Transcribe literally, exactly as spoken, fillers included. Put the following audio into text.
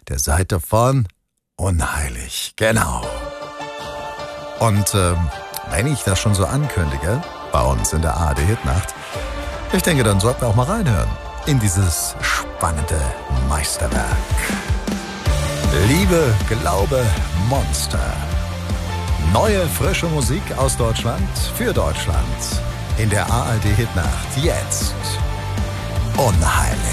der Seite von Unheilig. Genau. Und ähm, wenn ich das schon so ankündige, bei uns in der A R D-Hitnacht, ich denke, dann sollten wir auch mal reinhören in dieses spannende Meisterwerk. Liebe, Glaube, Monster. Neue, frische Musik aus Deutschland für Deutschland. In der A R D-Hitnacht jetzt. Unheilig.